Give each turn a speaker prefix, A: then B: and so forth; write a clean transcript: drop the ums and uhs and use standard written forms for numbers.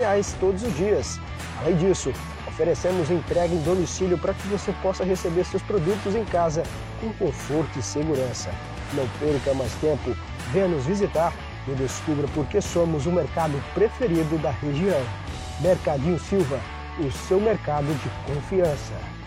A: reais todos os dias. Além disso, oferecemos entrega em domicílio para que você possa receber seus produtos em casa com conforto e segurança. Não perca mais tempo, venha nos visitar e descubra por que somos o mercado preferido da região. Mercadinho Silva, o seu mercado de confiança.